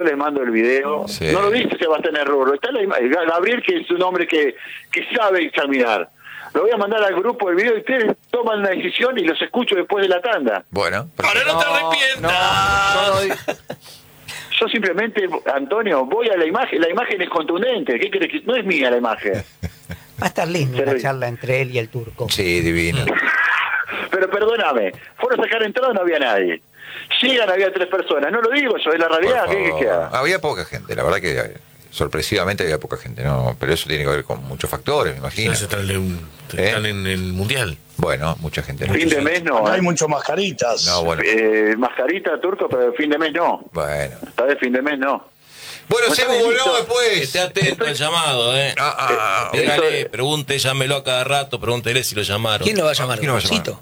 les mando el video. Sí. No lo dice Sebastián Erruro, está Gabriel, que es un hombre que sabe examinar. Lo voy a mandar al grupo el video y ustedes toman una decisión y los escucho después de la tanda. Bueno. Ahora no te arrepientas. Yo simplemente, Antonio, voy a la imagen es contundente. ¿Qué crees? No es mía la imagen. Va a estar linda la charla entre él y el turco. Sí, divino. Pero perdóname, fueron a sacar entrada, no había nadie. Llegan, había 3 personas. No lo digo yo, es la realidad. ¿Qué queda? Había poca gente, la verdad que sorpresivamente había poca gente, ¿no? Pero eso tiene que ver con muchos factores, me imagino. Están en el Mundial. Bueno, mucha gente. Fin de mes no. No hay mucho mascaritas. No, bueno. Mascarita, turco, pero fin de mes no. Bueno. Esta vez fin de mes no. Bueno, No se está bien voló visto. después. Esté atento al llamado, Dígale, pregunte, llámelo a cada rato, pregúntele si lo llamaron. ¿Quién lo va a llamar? ¿Quién lo va a llamar? ¿Cito?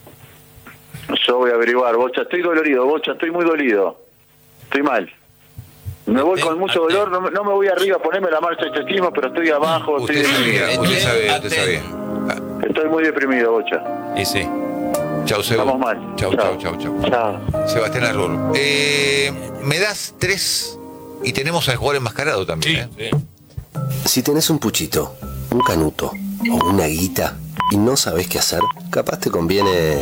Yo voy a averiguar, Bocha, estoy dolorido, Bocha, estoy muy dolido. Estoy mal. Me voy con mucho dolor, no me voy arriba a ponerme la marcha de chestismo, pero estoy abajo, estoy Usted deprimido. sabía, usted sabía, usted sabía. Estoy muy deprimido, Bocha. Y sí. Chau, Sebo. Estamos mal. Chau. Sebastián Arrur. Me das 3 y tenemos al jugador enmascarado también. Sí. Si tenés un puchito, un canuto o una guita y no sabés qué hacer, capaz te conviene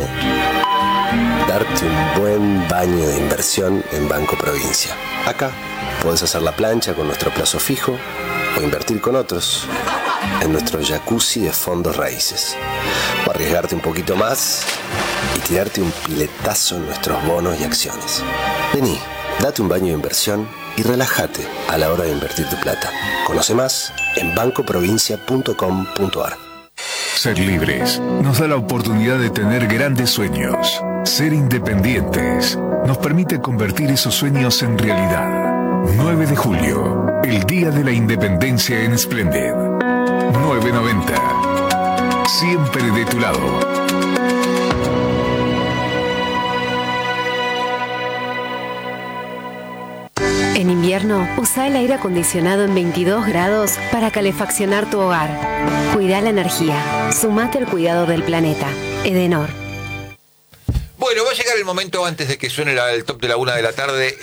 darte un buen baño de inversión en Banco Provincia. Acá podés hacer la plancha con nuestro plazo fijo o invertir con otros en nuestro jacuzzi de fondos raíces. O arriesgarte un poquito más y tirarte un piletazo en nuestros bonos y acciones. Vení, date un baño de inversión y relájate a la hora de invertir tu plata. Conoce más en bancoprovincia.com.ar. Ser libres nos da la oportunidad de tener grandes sueños. Ser independientes nos permite convertir esos sueños en realidad. 9 de julio, el Día de la Independencia en Splendid. 990. Siempre de tu lado. En invierno, usa el aire acondicionado en 22 grados para calefaccionar tu hogar. Cuida la energía. Sumate al cuidado del planeta. Edenor. Bueno, va a llegar el momento antes de que suene el top de la 1 de la tarde.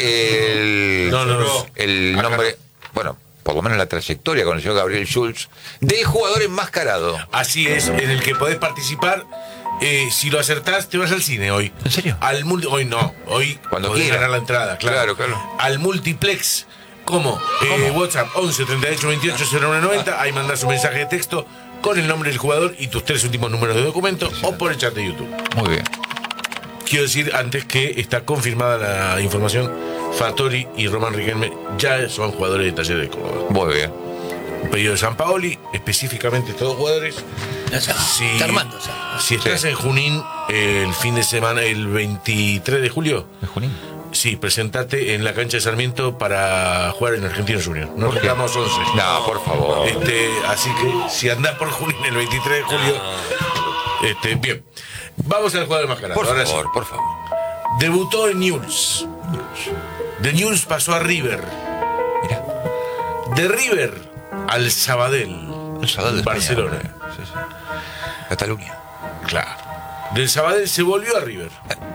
El nombre, bueno, por lo menos la trayectoria con el señor Gabriel Schulz, del jugador enmascarado. Así es, en el que podés participar. Si lo acertás, te vas al cine hoy. ¿En serio? Hoy no. Hoy cuando podés quiera ganar la entrada, claro. Al multiplex. ¿Cómo? WhatsApp 11 38 28 0190. Ahí mandás un mensaje de texto con el nombre del jugador y tus 3 últimos números de documento, o por el chat de YouTube. Muy bien. Quiero decir antes que está confirmada la información. Fattori y Román Riquelme ya son jugadores de Talleres de Córdoba. Muy bien. Un pedido de San Paoli, específicamente estos jugadores. Está armando ya. Si estás en Junín el fin de semana, el 23 de julio. ¿En Junín? Sí, presentate en la cancha de Sarmiento para jugar en Argentino Junior. Nos quedamos 11. No, por favor. Así que si andás por Junín el 23 de julio. Bien. Vamos al jugador enmascarado. Por favor. Debutó en Newell's. De Newell's pasó a River. Mira. De River al Sabadell. El Sabadell de Barcelona. España, sí. Cataluña. Claro. Del Sabadell se volvió a River.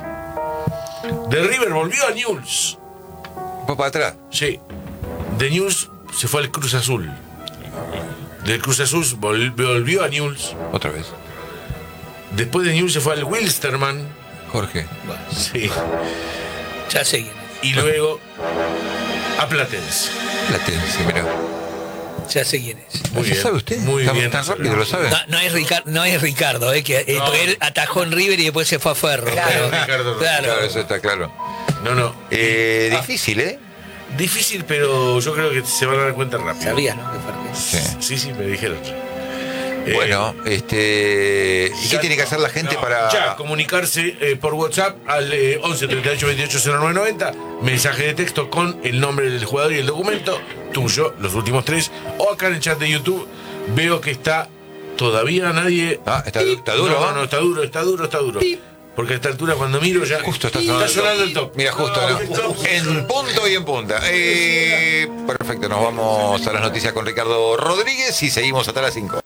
De River volvió a Newell's. ¿Fue para atrás? Sí. De Newell's se fue al Cruz Azul. Del Cruz Azul volvió a Newell's. Otra vez. Después de Newell's se fue al Wilstermann. Jorge. Sí. Ya sé. Y luego a Platense. Platense, mira. Ya sé quién es. Muy bien. ¿Sabe usted? Muy bien. Tan rápido lo sabe. No es Ricardo, porque él atajó en River y después se fue a Ferro. Claro, pero, Ricardo. Claro, eso está claro. No. Difícil, ¿eh? Difícil, pero yo creo que se van a dar cuenta rápido. Sabías, ¿no? Que Ferro. Sí, me dijeron. Bueno, ¿y qué tiene que hacer la gente para...? Ya, comunicarse por WhatsApp al 11 38 28 0990, mensaje de texto con el nombre del jugador y el documento tuyo, los últimos 3, o acá en el chat de YouTube. Veo que está todavía nadie... ¿Está duro? No, está duro. Porque a esta altura cuando miro ya... Justo está sonando el top. Mira, justo en punto y en punta. Perfecto, nos vamos a las noticias con Ricardo Rodríguez y seguimos hasta las 5.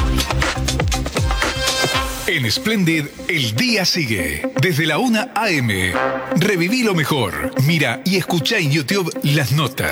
En Splendid, el día sigue. Desde la 1 AM. Reviví lo mejor. Mira y escuchá en YouTube las notas.